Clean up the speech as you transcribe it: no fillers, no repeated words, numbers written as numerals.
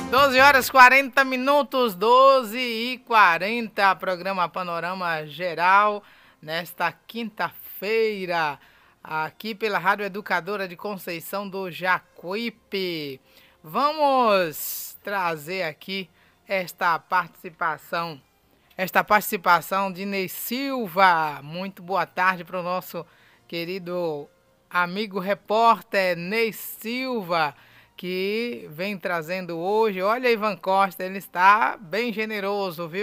12 horas 40 minutos, 12h40, programa Panorama Geral, nesta quinta-feira, aqui pela Rádio Educadora de Conceição do Jacuípe. Vamos trazer aqui esta participação de Ney Silva. Muito boa tarde para o nosso querido amigo repórter Ney Silva, que vem trazendo hoje. Olha, Ivan Costa, ele está bem generoso, viu?